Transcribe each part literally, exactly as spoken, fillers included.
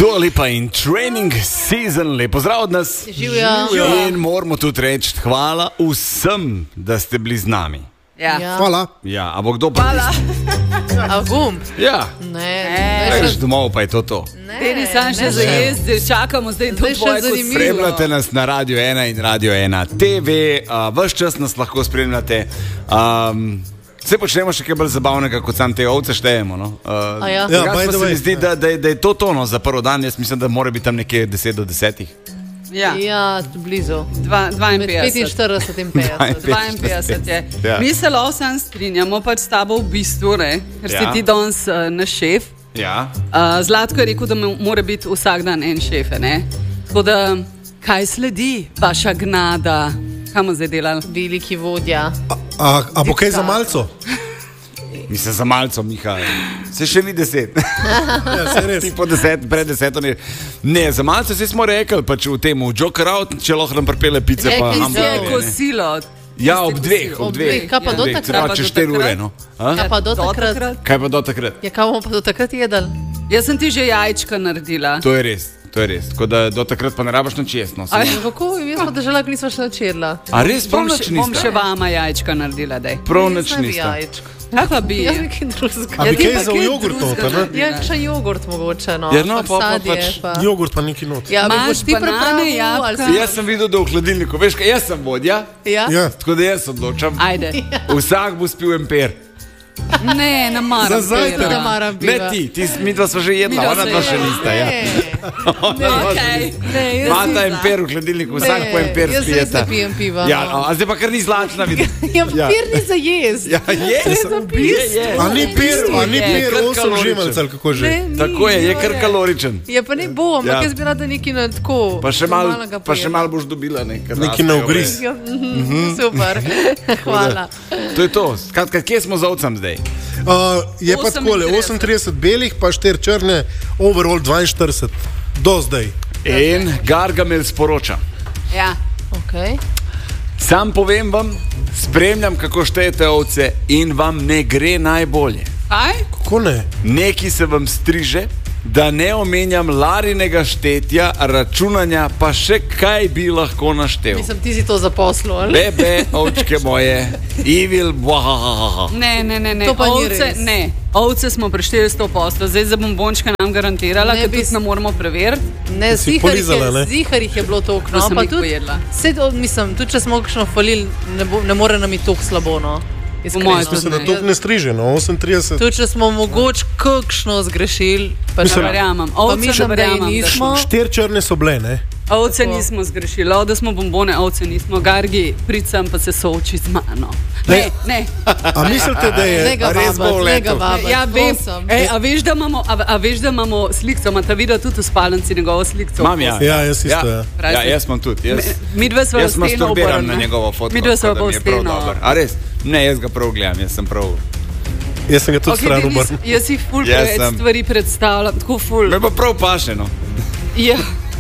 Dua Lipa in Training Season, lepo zdrav od nas. Živjo. In moramo tudi reči hvala vsem, da ste bili z nami. Ja. Ja. Hvala. Ja, a bo kdo pa? Hvala. A gumb? Ja. Ne. Greš domov, pa je to to. Teni sam še za jezdi, čakamo zdaj to Zdaj še tvoje zanimivo. Spremljate nas na Radio ena in Radio ena T V, uh, ves čas nas lahko spremljate. Um, Vse počnemo še kaj bolj zabavnega, kot sam te ovce štejemo. No? Uh, A ja? Ja, drugače by pa the se mi way. zdi, da, da, je- da je to tono za prvo dan. Jaz mislim, da mora biti tam nekje deset do desetih. Ja, Ja, blizu. dva- Med dvainpetdeset. petinštirideset in petdeset. dvainpetdeset je. Ja. Mi se lahko sam strinjamo pač s tabo v bistvu, ne? Ker si Ja. ti danes uh, naš šef. Ja. Uh, Zlatko je rekel, da mo- mora biti vsak dan en šef, ne? Tako da, kaj sledi, vaša gnada? Kaj bomo zdaj delali? Veliki vodja. A, a bo kaj za malco? Mislim, za malco, Miha. Se še ni deset. Ja, se res. Ti po deset, pred deseto ne. Ne, za malce se smo rekli, pač v tem, v Joker Out, če lahko nam pripelje pice, Ja, pa ki nam se Je ne. kosilo. Ja, ob dveh, ob Ob dveh. dveh. Kaj pa Ja. do Dveh, takrat? treba Kaj pa čez do štiri takrat? ure, no. A? Kaj pa do Do takrat? takrat? Kaj pa do takrat? Ja, kaj bomo pa do takrat jedli? Jaz sem ti že jajčka naredila. To je res, to je res. Tako da do takrat pa ne rabiš nič jesti. No. A, Kako? Mi smo držali, nismo še načirla. A res prav bom, nič še, bom niste? še vama jajčka naredila, daj. Prav nič niste. Jajčko. Lahko bi. Ja, nekaj drugega. A bi Ja, ti kaj pa za kaj jogurt drugega noter, ne? naredila. Ja, še jogurt mogoče, no. Ja, no, Pa pa- pa sadje, pač pa- Jogurt pa neki not. Ja, mi Imaš boš ti banane, pripravil, jabolka? ali si- Jaz sem videl, da v hladilniku, veš kaj, jaz sem vodja, Ja? Ja. tako da jaz odločam. Ajde. Vsak bo spil en per. Ne, ne maram. Za zajtrk. pera. Da maram Ne piva. ti, ti mi dva sva že jedla, Midva ona sva dva še jedla. nista. Ja. Ne, Okej, ne, jaz Mata sem en za. per v hladilniku, vsak po en per jaz res spijeta. ne pijem piva. Ja, no. a zdaj pa kar ni zlačna videti. Ja, pir ni za jesti. Ja, je, je, je. A ni per, a ni Je, per kar osem kaloričen. žimalcev, ali kako že? Ne, ni, Tako je, je jo, kar kaloričen. Ja, pa ne bo, ampak Ja. jaz bi rada nekaj na tako. Pa še malo normalnega pa še pojela. mal boš dobila nekaj. Neki na ugriz. Ja, mhm, super, hvala. To je to. Skratka, kje smo z ovcem zdaj? Uh, je pa takole, osemintrideset. osemintrideset belih, pa štiri črne, overall dvainštirideset. Do zdaj. In Gargamel sporoča. Ja. Okay. Sam povem vam, spremljam, kako štejete ovce in vam ne gre najbolje. Kaj? Kako ne? Neki se vam striže, da ne omenjam Larinega štetja, računanja, pa še kaj bi lahko naštel. Mislim, ti si to zaposlil, ali? Bebe, ovčke moje, evil, wahahaha. Ne, ne, ne, ne. To pa ni ovce, res. ne. Ovce smo prešteli sto posto, zdaj za bombončke nam garantirala, Ne ker bi tudi s- ne moramo preveriti. Ne, Si zihar jih polizala, je, ne? zihar jih je bilo toliko, To no, sem pa jih tudi, pojedla. sed, mislim, tudi če smo kakšno falili, ne, bo, ne more nam biti toliko slabo, no. Iskreno. moje Se na Ne. to ne striže, no, osemintrideset. Tudi če smo mogoče kakšno zgrešili, pa Ne ne verjamem. Pa Ovce mislim, ne da je verjamem. da nismo. Štiri črne so bile, ne? Ovce Tako. nismo zgrešili, o, da smo bombone, ovce nismo. Gargi, pricam pa se sooči z mano. Ne, ne. A mislite, da Ne je... ga A res bo vabati, ne letel? ga vabati. Ja, vem. prosim. Ej, a, veš, da imamo, a, a veš, da imamo sliko, imate videl tudi v spalnici njegovo sliko? Imam ja. Ja, jaz isto, ja. Ja, jaz sem tudi. Jaz, Mi dve smo jaz masturbiram na njegovo fotko. Mi dve smo tako da pa v mi je prav steno. dobro. A res? Ne, jaz ga prav gledam, jaz sem prav. Jaz sem ga tudi Okay, stran Denis, obrnil. jaz si ful Jaz preveč sem- stvari predstavljam, tako ful. Me pa prav pašeno. Ja.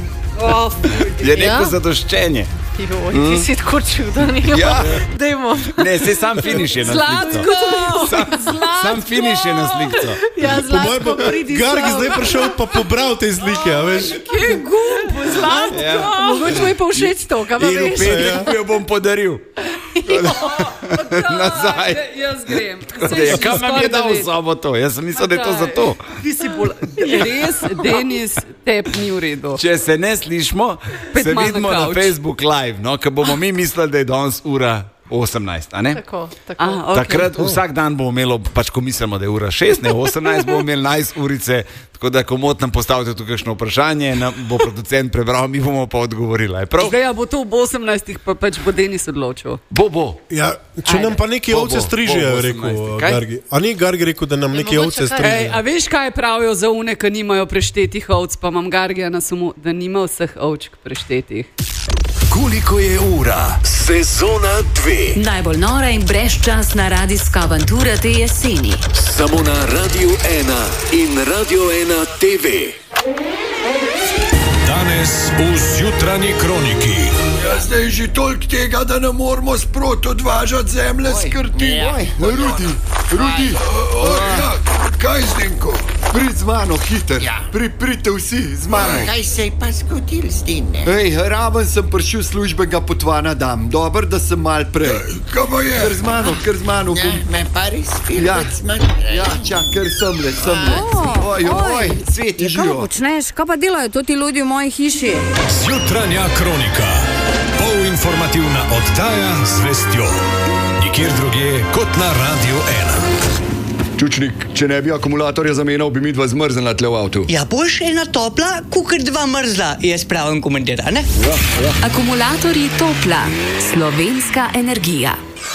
Oh, ful. Je neko Ja? zadoščenje. Joj, ti si tako čuden. Ja. Dajmo. Ne, se sam finiš je na slikcu. Zlatko! Sam, sam finiš je na slikcu. Ja, Po mojem Zlatko, pa pridi Gargi sem. zdaj prišel pa pobral te slike, a veš? Kje je gumb, Zlatko? Ja. Mogoče mi je pa všeč to, kaj pa In v veš. petek jo bom podaril. Nazaj. Ja, jaz grem. Tako da je, Kam nam je dal soboto? Jaz sem mislil, da je to zato. Ti si bolj res, Denis, tep ni v redu. Če se ne slišmo, Pet se mal na vidimo na kavč. Facebook Live, no, ker bomo mi mislili, da je danes ura osemnajst, a ne? Tako, tako. Ah, okay. Takrat vsak dan bomo imeli, pač ko mislimo, da je ura šest, ne osemnajst, bomo imeli enajst urice, tako da ko mot nam postavite tu kakšno vprašanje, nam bo producent prebral, mi bomo pa odgovorili. Je prav? Zdaj ja bo to ob osemnajstih, pa pač bo Denis odločil. Bo, bo. Ja, če Ajde. nam pa neki Bo, ovce bo, strižejo, bo, je rekel osemnajst. Kaj? Gargi. A ni Gargi rekel, da nam neki mogoče ovce kaj. Ej, strižejo? a veš, kaj pravijo za une, ki nimajo preštetih ovc, pa imam Gargija na sumu, da nima vseh ovčk preštetih. Koliko je ura? Sezona dve. Najbolj nora in brezčasna radijska avantura te jeseni. Samo na Radio ena in Radio ena T V. Danes v zjutranji kroniki. Ja, zdaj je že toliko tega, da ne moramo sproti odvažati zemlje s krti. Rudi, Rudi, o, ja, kaj z Denko? Prid z mano, hiter. Ja. Pri, pridite vsi z mano. Kaj se je pa zgodil z din? Ej, raven sem prišel službenega potvana dam. Dobar, da sem mal prej. Kaj pa je? Ker z mano, ker z mano. Ja, me pa res filmet Ja. zmanj. Ja, čak, ker sem le, sem le. Oj, oj, sveti Kaj živo. počneš? Kaj pa delajo to ti ljudje v moji hiši? Zjutranja kronika. Polinformativna oddaja z vestjo. Nikjer drugje kot na Radio ena. Čučnik, če ne bi akumulatorja zamenjal, bi mi dva zmrznila tle v avtu. Ja, boš ena topla, kukar dva mrzla, jaz pravim komentar, ne? Ja, ja. Akumulatorji Topla, slovenska energija.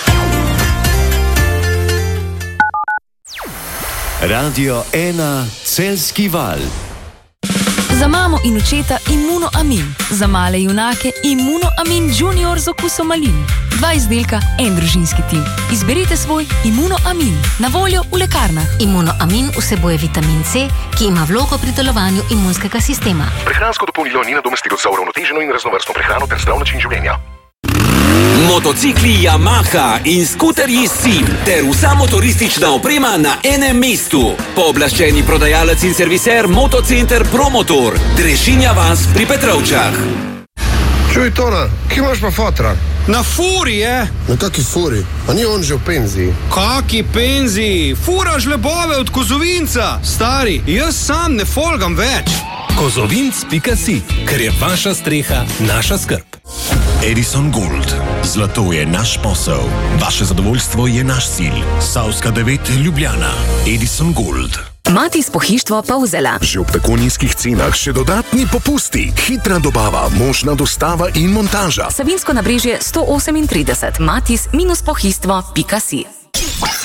Radio ena Celjski val. Za mamo in očeta Immunoamin, za male junake Immunoamin Junior z okusom malin. Dva izdelka, en družinski tim. Izberite svoj Immunoamin, na voljo v lekarnah. Immunoamin vsebuje vitamin C, ki ima vlogo pri delovanju imunskega sistema. Prehransko dopolnilo ni nadomestilo za uravnoteženo in raznovrstno prehrano ter zdrav način življenja. Motocikli Yamaha in skuterji Sim ter vsa motoristična oprema na enem mestu. Pooblaščeni prodajalec in serviser Motocenter Promotor, Drešinja vas pri Petrovčah. Čuj, Tona, kje imaš pa fotra? Na furi je. Na kaki furi? A ni on že v penziji? Kaki penziji? Furaš lebove od Kozovinca. Stari, jaz sam ne folgam več. Kozovinc pika si, ker je vaša streha naša skrb. Edison Gold. Zlato je naš posel. Vaše zadovoljstvo je naš cilj. Savska devet Ljubljana. Edison Gold. Matis pohištvo Pavzela. Že ob tako nizkih cenah še dodatni popusti. Hitra dobava, možna dostava in montaža. Savinsko nabrežje sto osemintrideset. Matis minus pohištvo pika si.